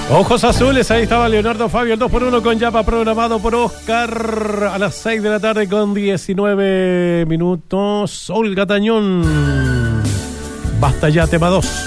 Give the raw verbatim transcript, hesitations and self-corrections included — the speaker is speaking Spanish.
Ojos azules, ahí estaba Leonardo Fabio, el dos por uno con Yapa, programado por Oscar a las seis de la tarde con diecinueve minutos. Olga Tañón, Basta Ya, tema dos.